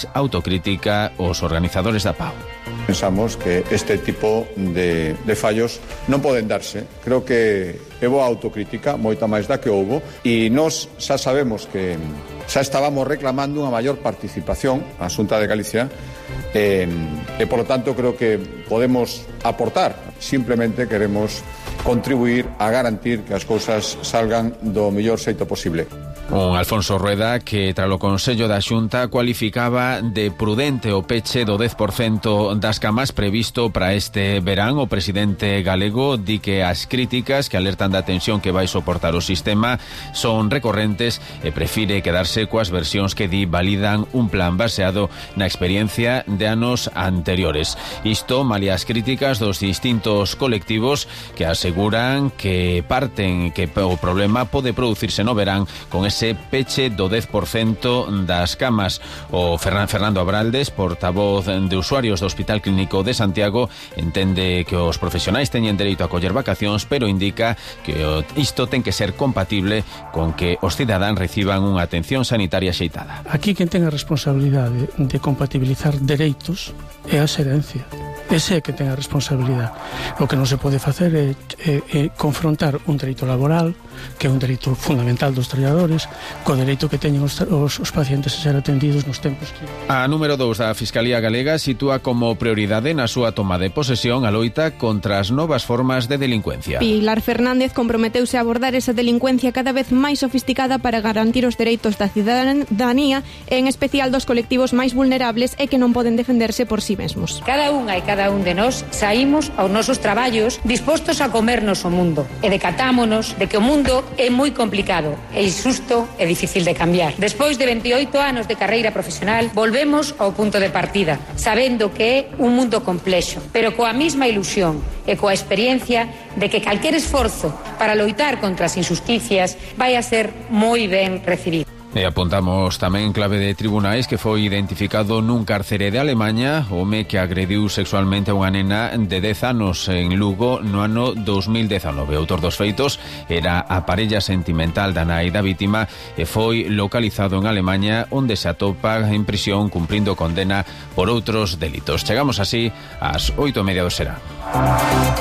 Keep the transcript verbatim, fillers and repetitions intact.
autocrítica os organizadores da P A U. Pensamos que este tipo de, de fallos non poden darse. Creo que é boa autocrítica, moita máis da que houbo, e nós xa sabemos que xa estábamos reclamando unha maior participación a Xunta de Galicia e, e por lo tanto creo que podemos aportar. Simplemente queremos contribuir a garantir que as cousas salgan do mellor xeito posible. Un Alfonso Rueda que, tras o Consello da Xunta, cualificaba de prudente o peche do dez por cento das camas previsto para este verán. O presidente galego di que as críticas que alertan da tensión que vai soportar o sistema son recorrentes e prefire quedarse coas versións que di validan un plan baseado na experiencia de anos anteriores. Isto malia as críticas dos distintos colectivos que aseguran que parten que o problema pode producirse no verán con ese peche do dez por cento das camas. O Fernando Abraldes, portavoz de usuarios do Hospital Clínico de Santiago, entende que os profesionais teñen dereito a coller vacacións, pero indica que isto ten que ser compatible con que os cidadáns reciban unha atención sanitaria xeitada. Aquí quen ten a responsabilidade de compatibilizar dereitos é a xerencia. Ese é que ten a responsabilidade. O que non se pode facer é, é, é confrontar un dereito laboral, que é un dereito fundamental dos traballadores, co dereito que teñen os, os, os pacientes a ser atendidos nos tempos que... A número dous da Fiscalía Galega sitúa como prioridade na súa toma de posesión a loita contra as novas formas de delincuencia. Pilar Fernández comprometeuse a abordar esa delincuencia cada vez máis sofisticada para garantir os dereitos da cidadanía, en especial dos colectivos máis vulnerables e que non poden defenderse por si mesmos. Cada unha e cada un de nós saímos aos nosos traballos dispostos a comernos o mundo e decatámonos de que o mundo é moi complicado e injusto e difícil de cambiar. Despois de veintioito anos de carreira profesional, volvemos ao punto de partida, sabendo que é un mundo complexo, pero coa mesma ilusión e coa experiencia de que calquer esforzo para loitar contra as injusticias vai a ser moi ben recibido. E apuntamos tamén clave de tribunais que foi identificado nun cárcere de Alemaña o home que agrediu sexualmente a unha nena de dez anos en Lugo no ano dos mil dezanove. O autor dos feitos era a parella sentimental da nai da vítima e foi localizado en Alemaña, onde se atopa en prisión cumprindo condena por outros delitos. Chegamos así ás oito e media do serán.